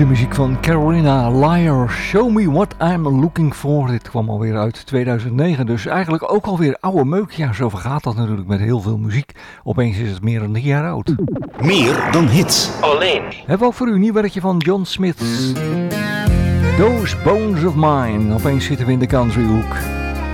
De muziek van Carolina Liar, Show Me What I'm Looking For. Dit kwam alweer uit 2009, dus eigenlijk ook alweer oude meuk. Ja, zo vergaat dat natuurlijk met heel veel muziek. Opeens is het meer dan 10 jaar oud. Meer dan hits. Alleen. Hebben we ook voor u een nieuw werkje van John Smith. Those Bones of Mine. Opeens zitten we in de countryhoek.